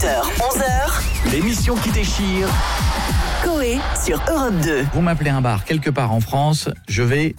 8h, 11h, l'émission qui déchire. Coé sur Europe 2. Vous m'appelez un bar quelque part en France, je vais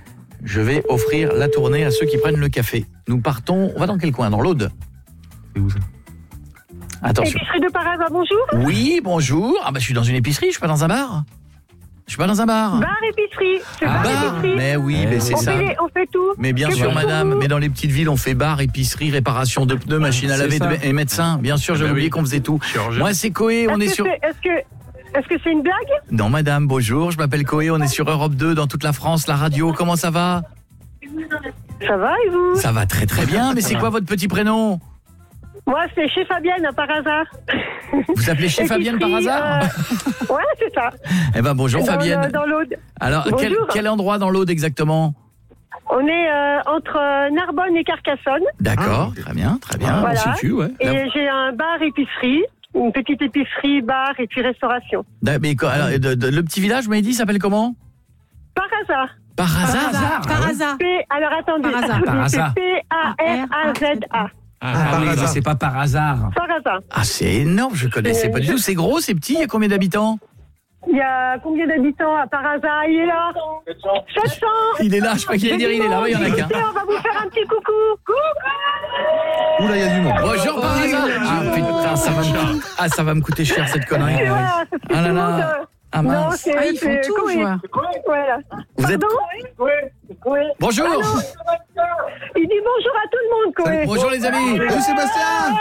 offrir la tournée à ceux qui prennent le café. Nous partons, on va dans quel coin? Dans l'Aude? C'est où ça? Attention. Épicerie de Parasa, bonjour. Oui, bonjour. Ah bah je suis dans une épicerie, je suis pas dans un bar. Je suis pas dans un bar. Bar épicerie. C'est bar épicerie. Mais oui, mais c'est ça. On fait tout. Mais bien sûr, madame. Mais dans les petites villes, on fait bar, épicerie, réparation de pneus, machine à laver et médecin. Bien sûr, j'avais oublié qu'on faisait tout. Moi, c'est Coé. On est sur. Est-ce que c'est une blague? Non, madame. Bonjour. Je m'appelle Coé. On est sur Europe 2 dans toute la France, la radio. Comment ça va? Ça va et vous? Ça va très très bien. Mais c'est quoi votre petit prénom? Moi, c'est chez Fabienne, par hasard. Vous appelez chez Fabienne par hasard? Ouais, c'est ça. Eh ben bonjour Fabienne. Dans l'Aude. Alors, quel endroit dans l'Aude exactement? On est entre Narbonne et Carcassonne. D'accord, très bien, très bien. Voilà. On situe, ouais. Et j'ai un bar-épicerie, une petite épicerie, bar et puis restauration. Mais alors, le petit village, vous m'avez dit, s'appelle comment? Par hasard. Par hasard. Par hasard. Alors attendez. Par hasard. C'est P-A-R-A-Z-A. Ah oui, mais c'est pas par hasard. Par hasard. Ah, c'est énorme, je connaissais pas du tout. C'est gros, c'est petit, il y a combien d'habitants? Il y a combien d'habitants à Parasa? Il est là 700. Il est là, je crois qu'il allait dire il est là, oui, il y en a qu'un. On va vous faire un petit coucou. Coucou. Oula, il y a du monde. Bonjour par hasard. Ah putain, ça va me coûter cher cette connerie. Voilà, Ah là là. Ah mince. Non, ils font tout, je vois. Voilà. Vous êtes... Oui. Bonjour. Il dit bonjour à tout le monde, Coé. Bonjour les amis. Salut Sébastien.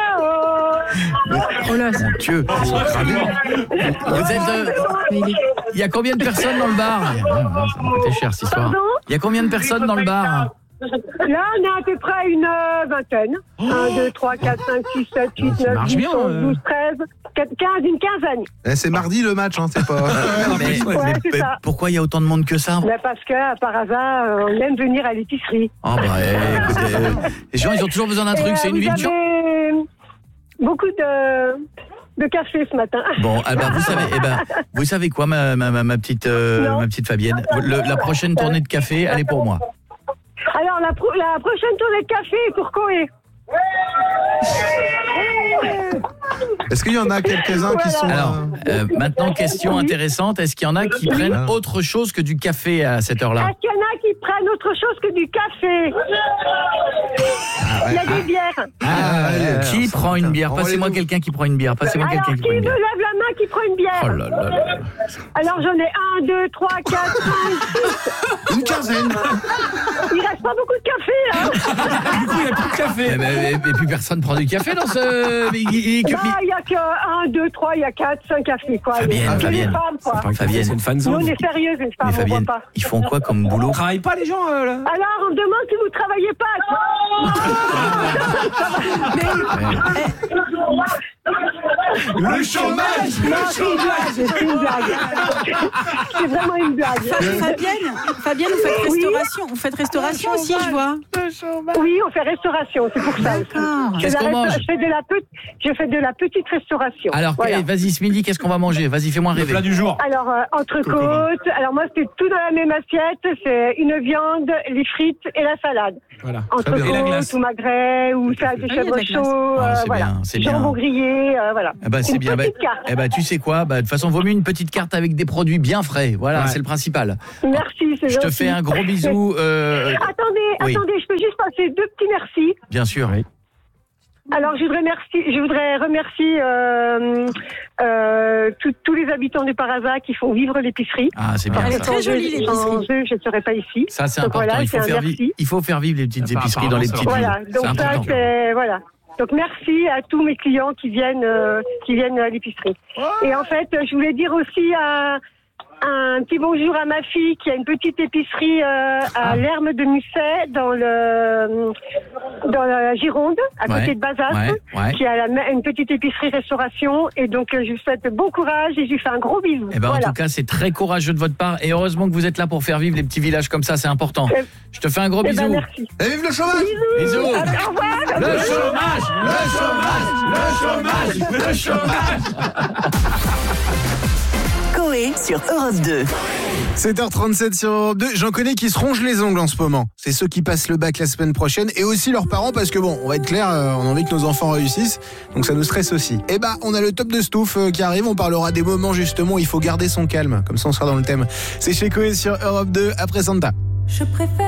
Oh là, Mon Dieu, ils sont cramés. Vous êtes... Il y a combien de personnes dans le bar? Ça m'a coûté cher cette histoire. Il y a combien de personnes dans le bar? Là, on est à peu près une vingtaine. 1, 2, 3, 4, 5, 6, 7, 8, 9, 10, 11, 12, 13, 15, une quinzaine. C'est mardi le match, hein, c'est pas... Ouais, c'est ça. Pourquoi il y a autant de monde que ça? Parce qu'à par hasard, on aime venir à l'épicerie. Ah bah écoutez, les gens ils ont toujours besoin d'un truc, c'est une ville. Vous avez beaucoup de café ce matin. Bon, vous savez quoi, ma petite Fabienne, la prochaine tournée de café, elle est pour moi. Alors la prochaine tournée de café est pour Coé. Est-ce qu'il y en a quelques-uns qui sont... Alors, maintenant, question intéressante, est-ce qu'il y en a qui prennent autre chose que du café à cette heure-là? Est-ce qu'il y en a qui prennent autre chose que du café? Il y a des bières. Qui prend une bière? Passez-moi quelqu'un qui prend une bière. Passez-moi Alors, quelqu'un qui qui prend une me bière. lève la main qui prend une bière? Oh là là là. Alors j'en ai 1, 2, 3, 4, 5, 6. Une quinzaine. Il reste pas beaucoup de café, hein? du coup, il n'y a plus de café. Et puis personne prend du café dans ce... Non, il y a que 1, 2, 3, il y a 4, 5 cafés, quoi. Fabienne. Les femmes, quoi. Fabienne, c'est une fan Nous, zone. on est sérieuses, les femmes, mais on Fabienne, voit pas. ils font quoi comme boulot? Ils travaillent pas les gens là. Alors, on me demande si vous travaillez pas. Le chômage. C'est une blague. C'est vraiment une blague. Fabienne, vous faites restauration aussi, je vois. Oui, on fait restauration, c'est pour ça. Qu'est-ce qu'on mange? Je fais de la petite restauration. Alors, voilà. vas-y ce midi, qu'est-ce qu'on va manger? Vas-y, fais-moi rêver. Le plat du jour. Alors, entrecôte. Alors, moi, c'est tout dans la même assiette. C'est une viande, les frites et la salade. Voilà. Entrecôte ou magret ou salade de chèvre chaud. C'est voilà. bien, c'est bien. Jambon grillé, voilà. C'est une bien. petite carte. Tu sais quoi? De toute façon, vaut mieux une petite carte avec des produits bien frais. Voilà, c'est le principal. Merci, c'est gentil. Je te fais un gros bisou. Attendez, je peux juste passer 2 petits merci. Bien sûr, oui. Alors, je voudrais remercier tous les habitants du Parasa qui font vivre l'épicerie. Ah, c'est bien ça. Très jolie l'épicerie. Sans eux, je ne serais pas ici. Ça, c'est donc important. voilà, Il faut faire vivre les petites épiceries dans les petites villes. Voilà, donc c'est ça, important. c'est... Voilà. Donc merci à tous mes clients qui viennent à l'épicerie. Et en fait, je voulais dire aussi un petit bonjour à ma fille qui a une petite épicerie à l'Herme de Musset dans la Gironde, à côté de Bazas, qui a une petite épicerie restauration. Et donc je lui souhaite bon courage et je lui fais un gros bisou. En tout cas, c'est très courageux de votre part et heureusement que vous êtes là pour faire vivre les petits villages comme ça, c'est important. Je te fais un gros bisou. Merci. Et vive le chômage. Bisous. Au revoir. Le chômage. Coé Coé sur Europe 2. 7h37 sur Europe 2. J'en connais qui se rongent les ongles en ce moment. C'est ceux qui passent le bac la semaine prochaine et aussi leurs parents parce que bon, on va être clair, on a envie que nos enfants réussissent. Donc ça nous stresse aussi. Et on a le top de Stouff qui arrive. On parlera des moments justement où il faut garder son calme. Comme ça on sera dans le thème. C'est chez Coé sur Europe 2 après Santa. Je préfère